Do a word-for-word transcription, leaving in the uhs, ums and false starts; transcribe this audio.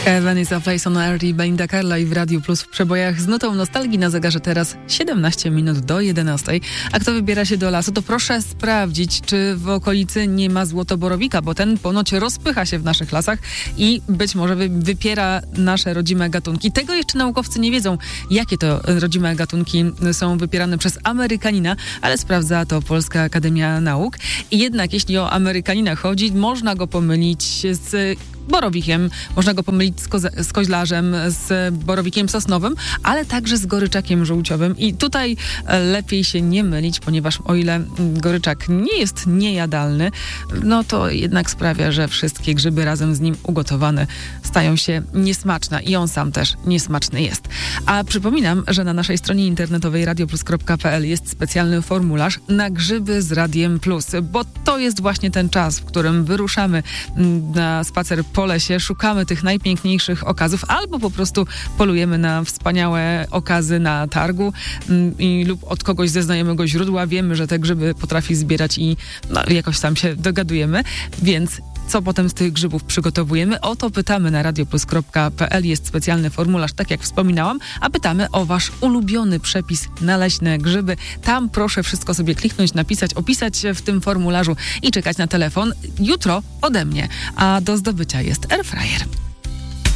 Heaven is a place on earth i Belinda Carlisle w Radiu Plus w przebojach z nutą nostalgii. Na zegarze teraz siedemnaście minut do jedenastej. A kto wybiera się do lasu, to proszę sprawdzić, czy w okolicy nie ma złotoborowika, bo ten ponoć rozpycha się w naszych lasach i być może wy, wypiera nasze rodzime gatunki. Tego jeszcze naukowcy nie wiedzą, jakie to rodzime gatunki są wypierane przez Amerykanina, ale sprawdza to Polska Akademia Nauk. I jednak jeśli o Amerykanina chodzi, można go pomylić z borowikiem, można go pomylić z, koza- z koźlarzem, z borowikiem sosnowym, ale także z goryczakiem żółciowym. I tutaj lepiej się nie mylić, ponieważ o ile goryczak nie jest niejadalny, no to jednak sprawia, że wszystkie grzyby razem z nim ugotowane stają się niesmaczne i on sam też niesmaczny jest. A przypominam, że na naszej stronie internetowej radioplus kropka pe el jest specjalny formularz na grzyby z Radiem Plus, bo to jest właśnie ten czas, w którym wyruszamy na spacer po lesie, szukamy tych najpiękniejszych okazów albo po prostu polujemy na wspaniałe okazy na targu i, lub od kogoś ze znajomego źródła. Wiemy, że te grzyby potrafi zbierać i no, jakoś tam się dogadujemy, więc co potem z tych grzybów przygotowujemy? O to pytamy na radioplus kropka pe el. Jest specjalny formularz, tak jak wspominałam, a pytamy o wasz ulubiony przepis na leśne grzyby. Tam proszę wszystko sobie kliknąć, napisać, opisać się w tym formularzu i czekać na telefon jutro ode mnie. A do zdobycia jest airfryer.